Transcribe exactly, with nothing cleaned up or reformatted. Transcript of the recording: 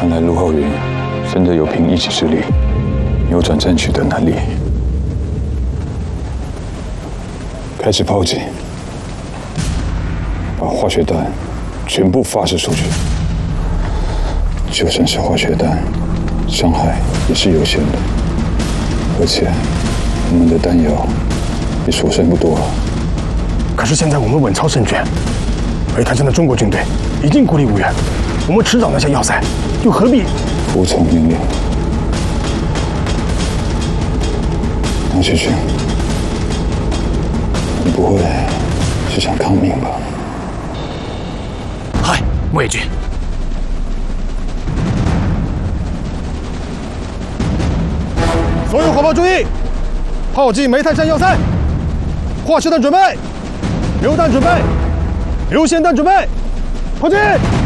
看来陆浩云真的有凭一己之力扭转战局的能力。开始炮击，把化学弹全部发射出去。就算是化学弹，伤害也是有限的，而且我们的弹药也所剩不多了。 可是现在我们稳操胜券，北台山的中国军队已经孤立无援，我们迟早拿下要塞，又何必服从命令？唐学军，你不会是想抗命吧？ 嗨，穆野军。 所有伙伴注意，炮击梅泰山要塞，化学弹准备，榴弹准备，流线弹准备，炮击！